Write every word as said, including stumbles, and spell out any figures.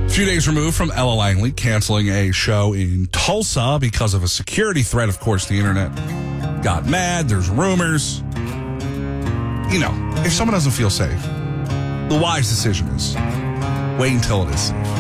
A few days removed from Ella Langley canceling a show in Tulsa because of a security threat. Of course, the internet got mad. There's rumors. You know, if someone doesn't feel safe, the wise decision is wait until it is safe.